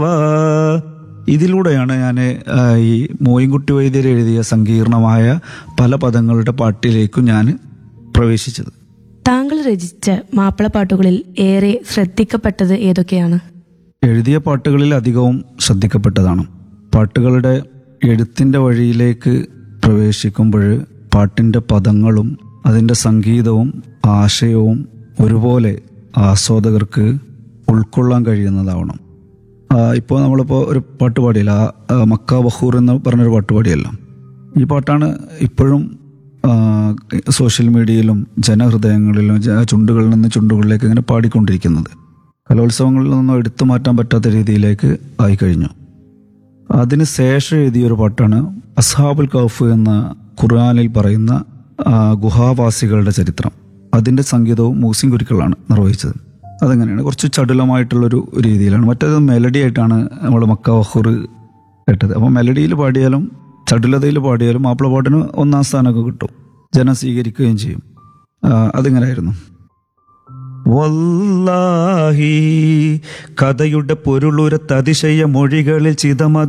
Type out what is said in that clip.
ഇതിലൂടെയാണ് ഞാൻ ഈ മോയിൻകുട്ടി വൈദ്യർ എഴുതിയ സങ്കീർണമായ പല പദങ്ങളുടെ പാട്ടിലേക്കും ഞാൻ പ്രവേശിച്ചത്. താങ്കൾ രചിച്ച മാപ്പിളപ്പാട്ടുകളിൽ ഏറെ ശ്രദ്ധിക്കപ്പെട്ടത് ഏതൊക്കെയാണ്? എഴുതിയ പാട്ടുകളിൽ അധികവും ശ്രദ്ധിക്കപ്പെട്ടതാണ്. പാട്ടുകളുടെ എഴുത്തിൻ്റെ വഴിയിലേക്ക് പ്രവേശിക്കുമ്പോൾ പാട്ടിൻ്റെ പദങ്ങളും അതിൻ്റെ സംഗീതവും ആശയവും ഒരുപോലെ ആസ്വാദകർക്ക് ഉൾക്കൊള്ളാൻ കഴിയുന്നതാവണം. ഇപ്പോൾ നമ്മളിപ്പോൾ ഒരു പാട്ട് പാടിയല്ല, മക്ക ബഹൂർ എന്ന് പറഞ്ഞൊരു പാട്ട് പാടിയല്ല. ഈ പാട്ടാണ് ഇപ്പോഴും സോഷ്യൽ മീഡിയയിലും ജനഹൃദയങ്ങളിലും ചുണ്ടുകളിൽ നിന്ന് ചുണ്ടുകളിലേക്ക് ഇങ്ങനെ പാടിക്കൊണ്ടിരിക്കുന്നത്. കലോത്സവങ്ങളിൽ നിന്നും എടുത്തു മാറ്റാൻ പറ്റാത്ത രീതിയിലേക്ക് ആയിക്കഴിഞ്ഞു. അതിന് ശേഷം എഴുതിയൊരു പാട്ടാണ് അസ്ഹാബുൽ കഹ്ഫ് എന്ന ഖുർആനിൽ പറയുന്ന ഗുഹാവാസികളുടെ ചരിത്രം. അതിൻ്റെ സംഗീതവും മൂസിൻ കുരുക്കളാണ് നിർവഹിച്ചത്. അതെങ്ങനെയാണ്, കുറച്ച് ചടുലമായിട്ടുള്ളൊരു രീതിയിലാണ്. മറ്റേത് മെലഡി ആയിട്ടാണ് നമ്മൾ മക്ക ബഹൂർ കേട്ടത്. അപ്പോൾ മെലഡിയിൽ പാടിയാലും ചടുലതയിൽ പാടിയാലും മാപ്പിളപ്പാട്ടിന് 1-ാം സ്ഥാനമൊക്കെ കിട്ടും, ജനം സ്വീകരിക്കുകയും ചെയ്യും. അതിങ്ങനെയായിരുന്നു. വല്ലാഹി കഥയുടെ പൊരുളുരത്ത് അതിശയ മൊഴികളിൽ ചിതമത